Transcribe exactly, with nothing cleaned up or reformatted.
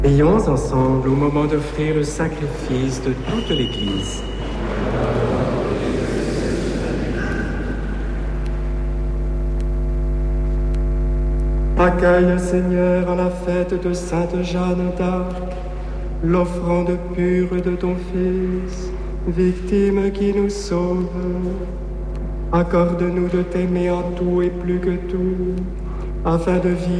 Prions ensemble au moment d'offrir le sacrifice de toute l'Église. Accueille, Seigneur, à la fête de Sainte Jeanne d'Arc, l'offrande pure de ton Fils, victime qui nous sauve. Accorde-nous de t'aimer en tout et plus que tout, afin de vivre